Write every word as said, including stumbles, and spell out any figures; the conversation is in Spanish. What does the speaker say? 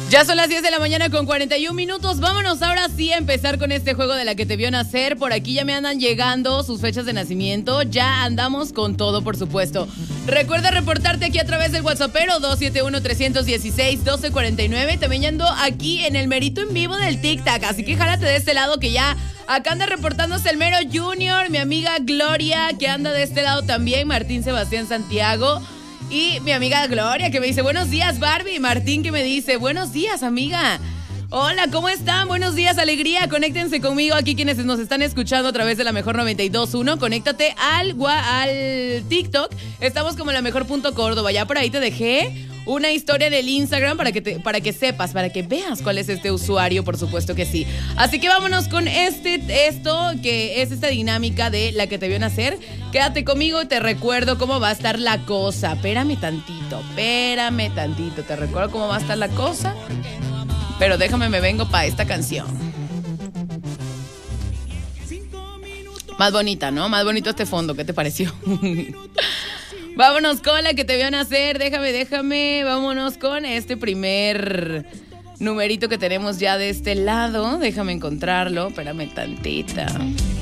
Ya son las diez de la mañana con cuarenta y un minutos. Vámonos ahora sí a empezar con este juego de La que te vio nacer. Por aquí ya me andan llegando sus fechas de nacimiento. Ya andamos con todo, por supuesto. Recuerda reportarte aquí a través del WhatsAppero dos siete uno, tres uno seis, uno dos cuatro nueve. También ya ando aquí en el merito en vivo del TikTok. Así que jálate de este lado que ya acá anda reportándose el Mero Junior, mi amiga Gloria, que anda de este lado también, Martín Sebastián Santiago. Y mi amiga Gloria, que me dice, buenos días, Barbie. Y Martín, que me dice, buenos días, amiga. Hola, ¿cómo están? Buenos días, alegría. Conéctense conmigo aquí quienes nos están escuchando a través de la Mejor noventa y dos punto uno. Conéctate al, al TikTok. Estamos como la mejor punto Córdoba. Ya por ahí te dejé una historia en el Instagram para que, te, para que sepas, para que veas cuál es este usuario, por supuesto que sí. Así que vámonos con este, esto, que es esta dinámica de La que te vio nacer. Quédate conmigo y te recuerdo cómo va a estar la cosa. Espérame tantito, espérame tantito. Te recuerdo cómo va a estar la cosa. Pero déjame, me vengo para esta canción. Más bonita, ¿no? Más bonito este fondo, ¿qué te pareció? Vámonos con La que te vio nacer. Déjame, déjame. Vámonos con este primer numerito que tenemos ya de este lado. Déjame encontrarlo. Espérame tantita.